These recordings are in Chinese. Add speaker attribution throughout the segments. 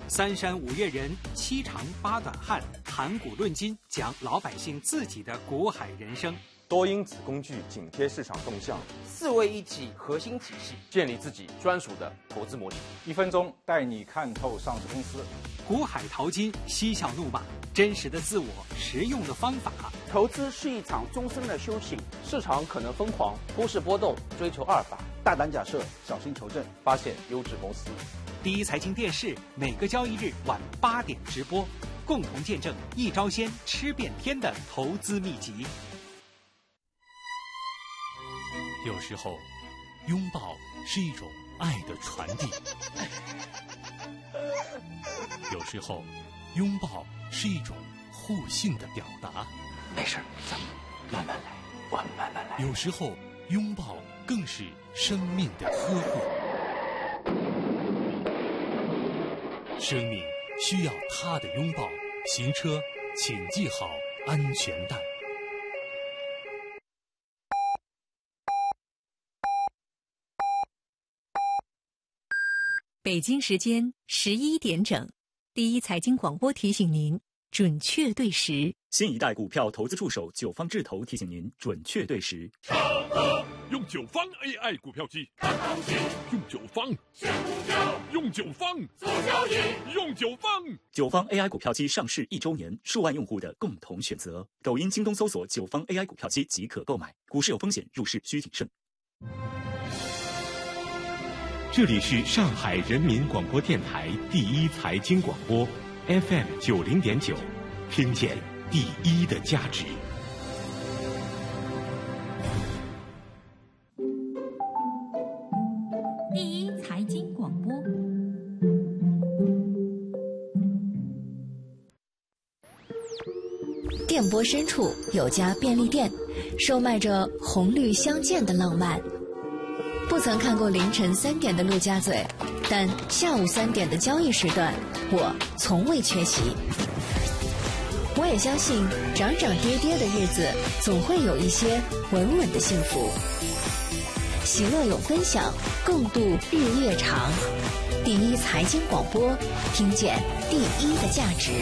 Speaker 1: 三山五岳人，七长八短汉，谈古论今，讲老百姓自己的股海人生。
Speaker 2: 多因子工具紧贴市场动向
Speaker 3: ，4位一体核心体系，建立自己专属的投资模型。
Speaker 4: 1分钟带你看透上市公司。
Speaker 1: 股海淘金，嬉笑怒骂，真实的自我，实用的方法。
Speaker 3: 投资是一场终身的修行，市场可能疯狂，股市波动，追求阿尔法，
Speaker 4: 大胆假设，小心求证，
Speaker 3: 发现优质公司。
Speaker 1: 第一财经电视每个交易日晚8点直播，共同见证一招鲜吃遍天的投资秘籍。
Speaker 5: 有时候，拥抱是一种爱的传递；有时候，拥抱是一种互信的表达。
Speaker 3: 没事，咱们慢慢来，我们慢慢来。
Speaker 5: 有时候，拥抱更是生命的呵护。生命需要他的拥抱，行车请系好安全带。
Speaker 6: 北京时间11点整，第一财经广播提醒您准确对时。
Speaker 7: 新一代股票投资助手九方智投提醒您准确对时。
Speaker 8: 用九方 AI 股票机，看行情，用九方选股票，用九方做交易，用九方。
Speaker 7: 九方 AI 股票机上市1周年，数万用户的共同选择。抖音、京东搜索九方 AI 股票机即可购买。股市有风险，入市需谨慎。
Speaker 9: 这里是上海人民广播电台第一财经广播 FM 90.9，听见第一的价值。
Speaker 6: 第一财经广播。电波深处有家便利店，售卖着红绿相间的浪漫。不曾看过凌晨3点的陆家嘴，但下午3点的交易时段，我从未缺席。我也相信，涨涨跌跌的日子，总会有一些稳稳的幸福。喜乐有分享，共度日夜长。第一财经广播，听见第一的价值。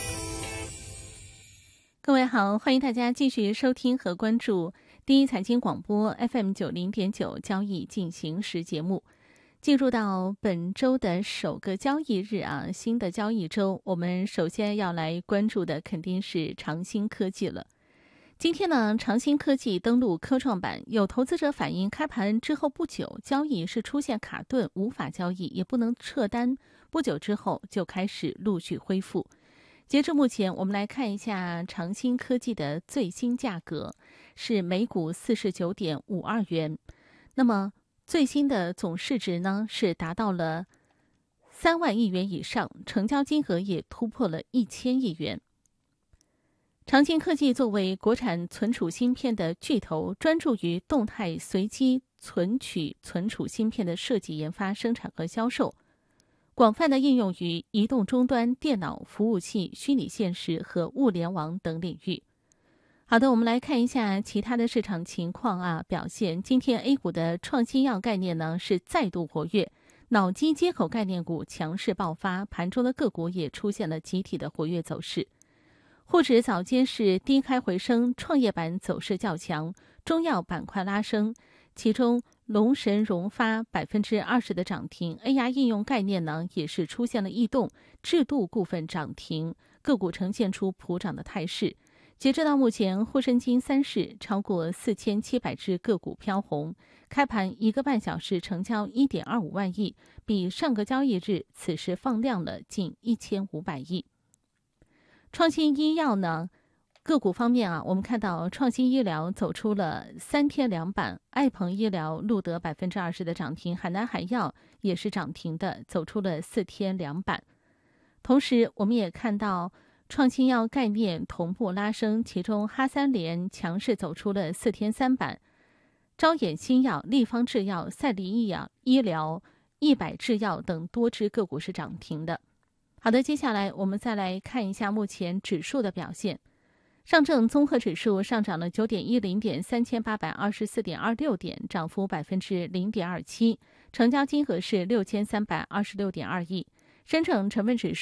Speaker 10: 各位好，欢迎大家继续收听和关注第一财经广播 FM 90.9交易进行时节目。进入到本周的首个交易日啊，新的交易周，我们首先要来关注的肯定是长兴科技了。今天呢，长兴科技登陆科创板，有投资者反映开盘之后不久，交易是出现卡顿，无法交易，也不能撤单，不久之后就开始陆续恢复。截至目前，我们来看一下长兴科技的最新价格是每股49.52元，那么最新的总市值呢是达到了3万亿元以上，成交金额也突破了1000亿元。长兴科技作为国产存储芯片的巨头，专注于动态随机存取存储芯片的设计、研发、生产和销售，广泛的应用于移动终端、电脑、服务器、虚拟现实和物联网等领域。好的，我们来看一下其他的市场情况啊，表现。今天 A 股的创新药概念呢是再度活跃，脑机接口概念股强势爆发，盘中的个股也出现了集体的活跃走势。沪指早间是低开回升，创业板走势较强，中药板块拉升，其中龙神融发20%的涨停 ，AI 应用概念呢也是出现了异动，制度股份涨停，个股呈现出普涨的态势。截至到目前，沪深金30超过4700只个股飘红，开盘1个半小时成交1.25万亿，比上个交易日此时放量了近1500亿。创新医药呢，个股方面啊，我们看到创新医疗走出了3天2板，爱朋医疗录得20%的涨停，海南海药也是涨停的，走出了4天2板。同时，我们也看到创新药概念同步拉升，其中哈三联强势走出了4天3板，招衍新药、立方制药、赛力医疗、100制药等多只个股是涨停的。好的，接下来我们再来看一下目前指数的表现。上证综合指数上涨了9.10点，3824.26点，涨幅0.27%，成交金额是6326.2亿。深证成分指数